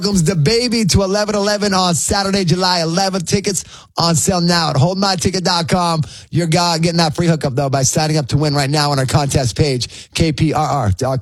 Welcomes the baby to 11/11 on Saturday, July 11th. Tickets on sale now at holdmyticket.com. You're getting that free hookup, though, by signing up to win right now on our contest page, kprr.com.